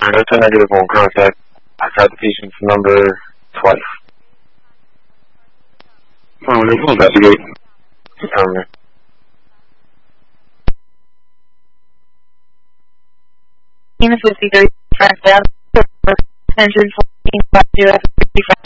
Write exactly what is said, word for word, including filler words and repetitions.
That's a negative on contact. I tried the patient's number twice. Oh, we'll investigate. Um, Venus fifty-three, front down, engine fourteen, five two, fifty-five.